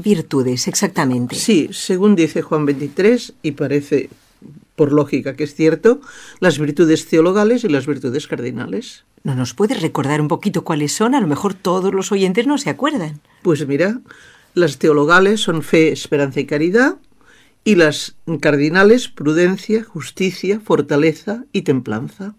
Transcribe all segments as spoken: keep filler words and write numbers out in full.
virtudes exactamente? Sí, según dice Juan veintitrés, y parece por lógica que es cierto, las virtudes teologales y las virtudes cardinales. ¿No nos puedes recordar un poquito cuáles son? A lo mejor todos los oyentes no se acuerdan. Pues mira, las teologales son fe, esperanza y caridad, y las cardinales, prudencia, justicia, fortaleza y templanza.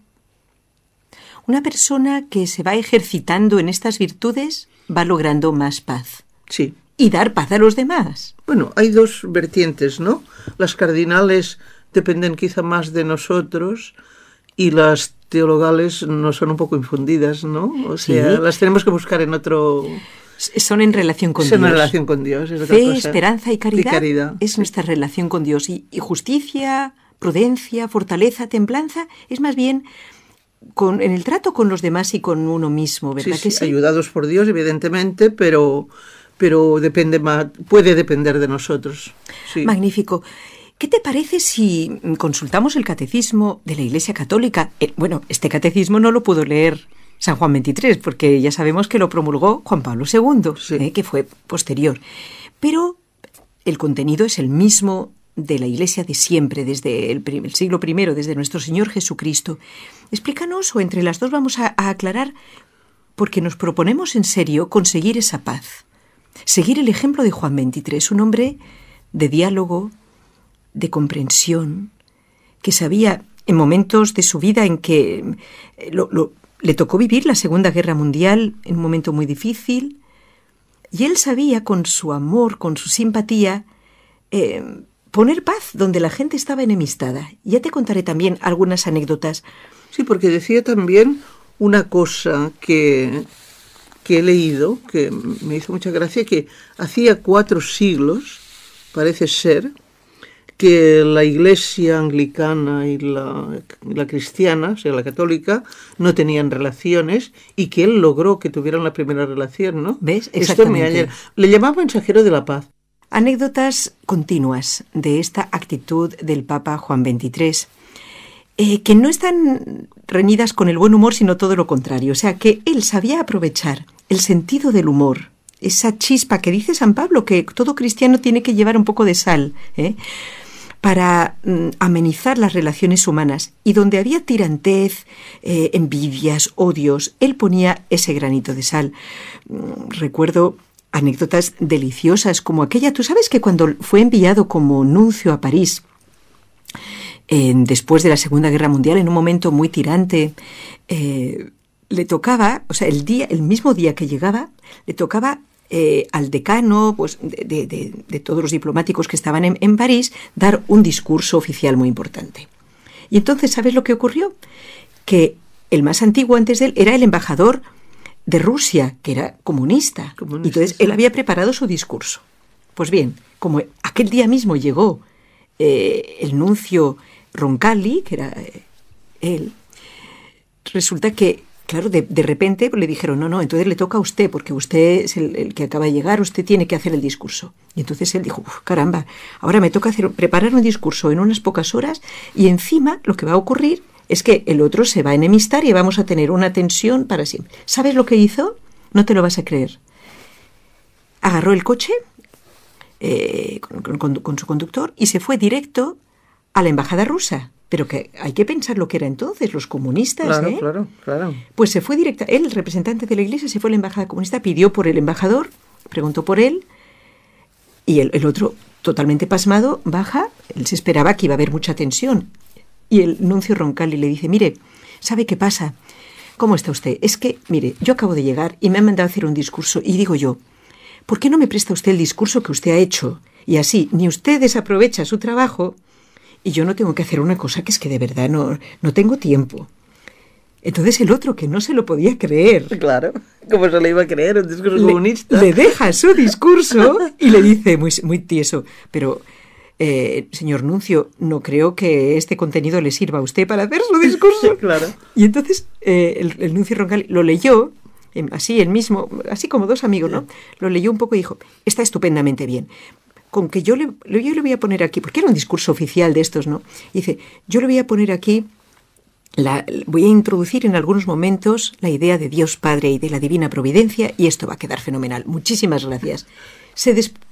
Una persona que se va ejercitando en estas virtudes va logrando más paz. Sí. Y dar paz a los demás. Bueno, hay dos vertientes, ¿no? Las cardinales dependen quizá más de nosotros y las teologales nos son un poco infundidas, ¿no? O sea, sí. Las tenemos que buscar en otro... Son en relación con son Dios. Son en relación con Dios. Es otra Fe, cosa. esperanza y caridad, y caridad es sí. nuestra relación con Dios. Y, y justicia, prudencia, fortaleza, templanza, es más bien con, en el trato con los demás y con uno mismo, ¿verdad sí, que sí? sí? Ayudados por Dios, evidentemente, pero, pero depende más, puede depender de nosotros. Sí. Magnífico. ¿Qué te parece si consultamos el catecismo de la Iglesia Católica? Eh, bueno, este catecismo no lo pudo leer San Juan veintitrés, porque ya sabemos que lo promulgó Juan Pablo segundo, sí. eh, que fue posterior. Pero el contenido es el mismo de la Iglesia de siempre, desde el, el siglo primero, desde nuestro Señor Jesucristo. Explícanos, o entre las dos vamos a, a aclarar, porque nos proponemos en serio conseguir esa paz. Seguir el ejemplo de Juan veintitrés, un hombre de diálogo, de comprensión, que sabía en momentos de su vida en que lo, lo, le tocó vivir la Segunda Guerra Mundial en un momento muy difícil, y él sabía con su amor, con su simpatía, eh, poner paz donde la gente estaba enemistada. Ya te contaré también algunas anécdotas. Sí, porque decía también una cosa que, que he leído, que me hizo mucha gracia, que hacía cuatro siglos, parece ser, que la Iglesia anglicana y la, la cristiana, o sea, la católica, no tenían relaciones y que él logró que tuvieran la primera relación, ¿no? ¿Ves? Exactamente. Esto me, le llamaba mensajero de la paz. Anécdotas continuas de esta actitud del Papa Juan veintitrés, eh, que no están reñidas con el buen humor, sino todo lo contrario. O sea, que él sabía aprovechar el sentido del humor, esa chispa que dice San Pablo, que todo cristiano tiene que llevar un poco de sal, ¿eh? para mm, amenizar las relaciones humanas, y donde había tirantez, eh, envidias, odios, él ponía ese granito de sal. Mm, recuerdo anécdotas deliciosas como aquella, tú sabes que cuando fue enviado como nuncio a París, eh, después de la Segunda Guerra Mundial, en un momento muy tirante, eh, le tocaba, o sea, el día, el mismo día que llegaba, le tocaba Eh, al decano, pues, de, de, de todos los diplomáticos que estaban en, en París, dar un discurso oficial muy importante. Y entonces, ¿sabes lo que ocurrió? Que el más antiguo antes de él era el embajador de Rusia, que era comunista. comunista entonces, sí. Él había preparado su discurso. Pues bien, como aquel día mismo llegó eh, el nuncio Roncalli, que era eh, él, resulta que Claro, de, de repente le dijeron, no, no, entonces le toca a usted, porque usted es el, el que acaba de llegar, usted tiene que hacer el discurso. Y entonces él dijo, caramba, ahora me toca hacer, preparar un discurso en unas pocas horas, y encima lo que va a ocurrir es que el otro se va a enemistar y vamos a tener una tensión para siempre. ¿Sabes lo que hizo? No te lo vas a creer. Agarró el coche eh, con, con, con su conductor y se fue directo a la embajada rusa. Pero que hay que pensar lo que era entonces, los comunistas, claro, ¿eh? Claro, claro. Pues se fue directa, él, el representante de la Iglesia, se fue a la embajada comunista, pidió por el embajador, preguntó por él, y el, el otro, totalmente pasmado, baja, él se esperaba que iba a haber mucha tensión. Y el nuncio Roncalli le dice, mire, ¿sabe qué pasa? ¿Cómo está usted? Es que, mire, yo acabo de llegar y me han mandado a hacer un discurso, y digo yo, ¿por qué no me presta usted el discurso que usted ha hecho? Y así, ni usted desaprovecha su trabajo, y yo no tengo que hacer una cosa que es que de verdad no, no tengo tiempo. Entonces el otro, que no se lo podía creer. Claro, ¿cómo se le iba a creer un discurso le, comunista? Le deja su discurso y le dice muy, muy tieso, pero, eh, señor nuncio, no creo que este contenido le sirva a usted para hacer su discurso. Claro. Y entonces eh, el, el nuncio Roncalli lo leyó, así el mismo, así como dos amigos, ¿no? Lo leyó un poco y dijo, está estupendamente bien. Con que yo le, yo le voy a poner aquí, porque era un discurso oficial de estos, ¿no? Y dice, yo le voy a poner aquí, la, voy a introducir en algunos momentos la idea de Dios Padre y de la Divina Providencia, y esto va a quedar fenomenal. Muchísimas gracias. Se des-